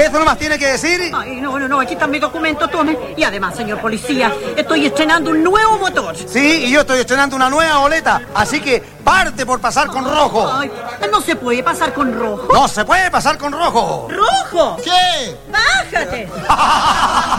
eso nomás tiene que decir. Ay, no, aquí está mi documento, tome. Y además, señor policía, estoy estrenando un nuevo motor. Sí, y yo estoy estrenando una nueva boleta, así que parte por pasar con rojo. Ay, no se puede pasar con rojo. No se puede pasar con rojo. ¡Rojo! ¿Qué? ¡Bájate!